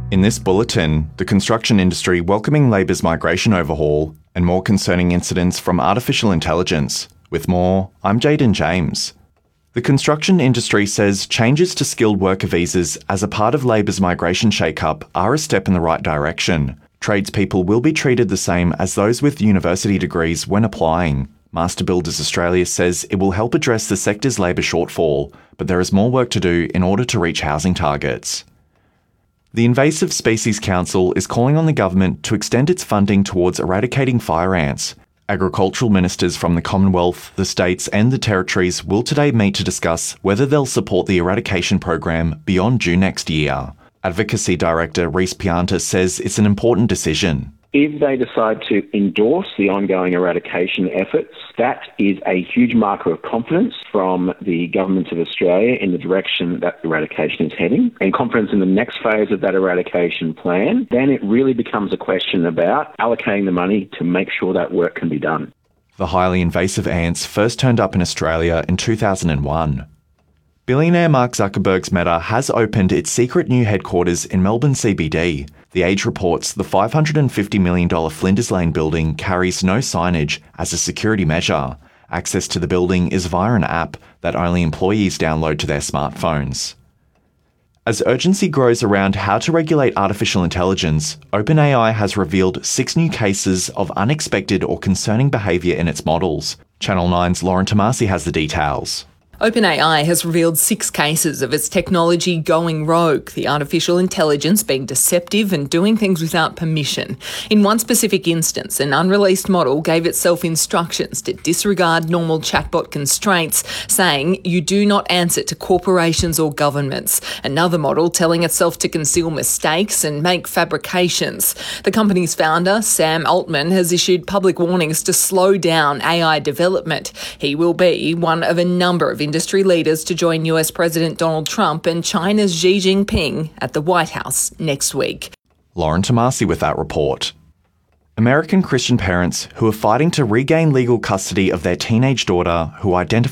In this bulletin, the construction industry welcoming Labor's migration overhaul and more concerning incidents from artificial intelligence. With more, I'm Jaden James. The construction industry says changes to skilled worker visas as a part of Labor's migration shake-up are a step in the right direction. Tradespeople will be treated the same as those with university degrees when applying. Master Builders Australia says it will help address the sector's labour shortfall, but there is more work to do in order to reach housing targets. The Invasive Species Council is calling on the government to extend its funding towards eradicating fire ants. Agricultural ministers from the Commonwealth, the states and the territories will today meet to discuss whether they'll support the eradication program beyond June next year. Advocacy Director Rhys Pianta says it's an important decision. If they decide to endorse the ongoing eradication efforts, that is a huge marker of confidence from the Government of Australia in the direction that eradication is heading, and confidence in the next phase of that eradication plan. Then it really becomes a question about allocating the money to make sure that work can be done. The highly invasive ants first turned up in Australia in 2001. Billionaire Mark Zuckerberg's Meta has opened its secret new headquarters in Melbourne CBD. The Age reports the $550 million Flinders Lane building carries no signage as a security measure. Access to the building is via an app that only employees download to their smartphones. As urgency grows around how to regulate artificial intelligence, OpenAI has revealed 6 new cases of unexpected or concerning behaviour in its models. Channel 9's Lauren Tomasi has the details. OpenAI has revealed 6 cases of its technology going rogue, the artificial intelligence being deceptive and doing things without permission. In one specific instance, an unreleased model gave itself instructions to disregard normal chatbot constraints, saying, "You do not answer to corporations or governments." Another model telling itself to conceal mistakes and make fabrications. The company's founder, Sam Altman, has issued public warnings to slow down AI development. He will be one of a number of industry leaders to join US President Donald Trump and China's Xi Jinping at the White House next week. Lauren Tomasi with that report. American Christian parents who are fighting to regain legal custody of their teenage daughter, who identifies